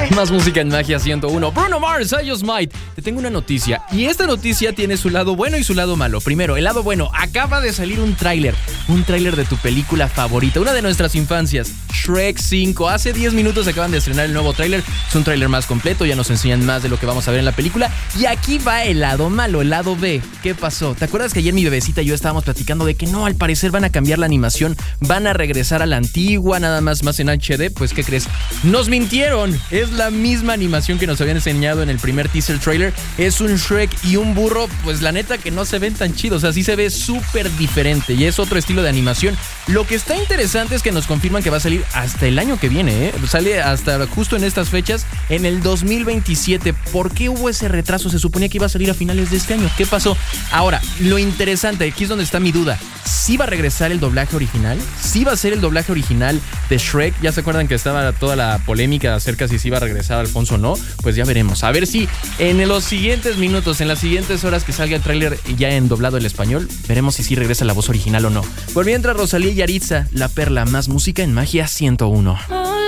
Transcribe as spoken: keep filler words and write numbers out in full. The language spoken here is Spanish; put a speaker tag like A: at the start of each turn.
A: Más música en Magia ciento uno. Bruno Mars, I Just Might. Te tengo una noticia. Y esta noticia tiene su lado bueno y su lado malo. Primero, el lado bueno. Acaba de salir un tráiler. Un tráiler de tu película favorita. Una de nuestras infancias. Shrek cinco. Hace diez minutos acaban de estrenar el nuevo tráiler. Es un tráiler más completo. Ya nos enseñan más de lo que vamos a ver en la película. Y aquí va el lado malo, el lado B. ¿Qué pasó? ¿Te acuerdas que ayer mi bebecita y yo estábamos platicando de que no, al parecer van a cambiar la animación? Van a regresar a la antigua, nada más más en H D. Pues, ¿qué crees? Nos mintieron. Es la misma animación que nos habían enseñado en el primer teaser trailer. Es un Shrek y un burro, pues la neta que no se ven tan chidos. Así se ve súper diferente y es otro estilo de animación. Lo que está interesante es que nos confirman que va a salir hasta el año que viene, ¿eh? Sale hasta justo en estas fechas, en el dos mil veintisiete. ¿Por qué hubo ese retraso? Se suponía que iba a salir a finales de este año. ¿Qué pasó? Ahora, lo interesante, aquí es donde está mi duda. ¿Sí va a regresar el doblaje original? ¿Sí va a ser el doblaje original de Shrek? ¿Ya se acuerdan que estaba toda la polémica acerca si sí iba a regresar Alfonso o no? Pues ya veremos. A ver si en los siguientes minutos, en las siguientes horas que salga el tráiler ya en doblado el español, veremos si sí regresa la voz original o no. Por mientras, Rosalía y Yaritza, La Perla, más música en Magia ciento uno.